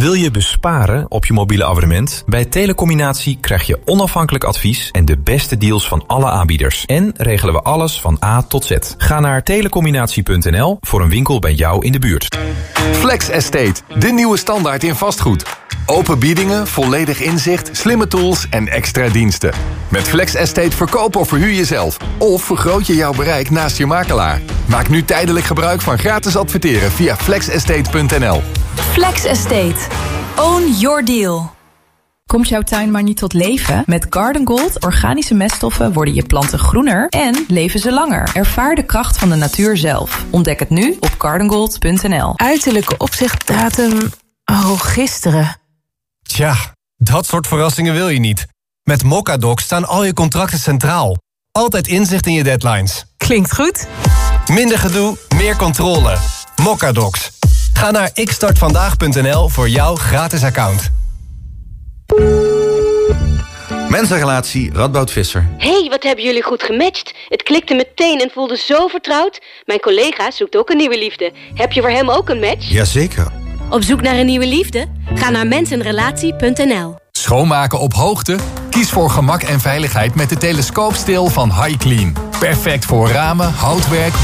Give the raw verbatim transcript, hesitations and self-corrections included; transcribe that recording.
Wil je besparen op je mobiele abonnement? Bij Telecombinatie krijg je onafhankelijk advies en de beste deals van alle aanbieders. En regelen we alles van A tot Z. Ga naar telecombinatie punt n l voor een winkel bij jou in de buurt. Flex Estate, de nieuwe standaard in vastgoed. Open biedingen, volledig inzicht, slimme tools en extra diensten. Met Flex Estate verkoop of verhuur je zelf. Of vergroot je jouw bereik naast je makelaar. Maak nu tijdelijk gebruik van gratis adverteren via flex estate punt n l. Flex Estate. Own your deal. Komt jouw tuin maar niet tot leven? Met Garden Gold organische meststoffen worden je planten groener en leven ze langer. Ervaar de kracht van de natuur zelf. Ontdek het nu op garden gold punt n l. Uiterlijke opzichtdatum... Oh, gisteren. Tja, dat soort verrassingen wil je niet. Met Mocadoc staan al je contracten centraal. Altijd inzicht in je deadlines. Klinkt goed. Minder gedoe, meer controle. Mocadocs. Ga naar ik start vandaag punt n l voor jouw gratis account. Mensenrelatie, Radboud Visser. Hey, wat hebben jullie goed gematcht. Het klikte meteen en voelde zo vertrouwd. Mijn collega zoekt ook een nieuwe liefde. Heb je voor hem ook een match? Jazeker. Op zoek naar een nieuwe liefde? Ga naar mensenrelatie punt n l. Schoonmaken op hoogte? Kies voor gemak en veiligheid met de telescoopsteel van HiClean. Perfect voor ramen, houtwerk,